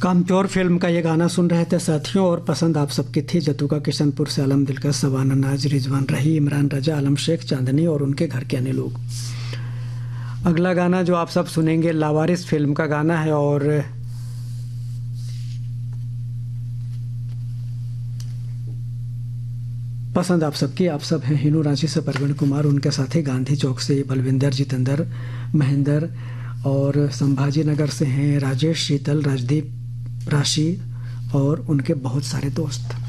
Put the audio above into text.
कामचोर फिल्म का ये गाना सुन रहे थे साथियों, और पसंद आप सबकी थी जतुका किशनपुर से आलम दिलकश, सवाना नाज, रिजवान रही, इमरान रजा, आलम शेख, चांदनी और उनके घर के अन्य लोग। अगला गाना जो आप सब सुनेंगे लावारिस फिल्म का गाना है, और पसंद आप सबकी। आप सब हैं हिनू रांची से प्रवीण कुमार, उनके साथी गांधी चौक से बलविंदर, जितेंद्र, महेंद्र, और संभाजी नगर से हैं राजेश, शीतल, राजदीप, राशि और उनके बहुत सारे दोस्त।